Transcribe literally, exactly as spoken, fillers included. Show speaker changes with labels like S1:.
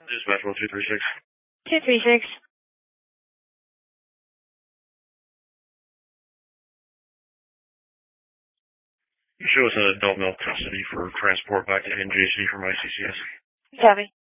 S1: Dispatch one two three six.
S2: two three six.
S1: You show us an adult male custody for transport back to N J C from I C C S.
S2: Copy.